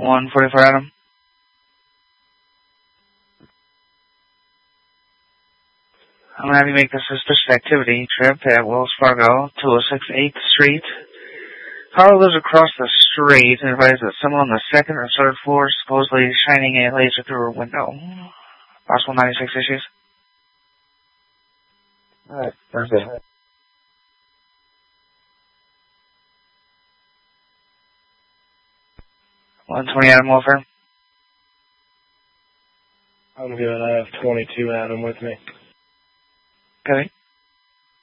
144 Adam. I'm going to have you make a suspicious activity trip at Wells Fargo, 206 8th Street. Caller lives across the street and advises that someone on the second or third floor is supposedly shining a laser through her window. Possible 96 issues. Alright, perfect. 120 Adam Welfare. I'm good. I have 22 Adam with me. Okay.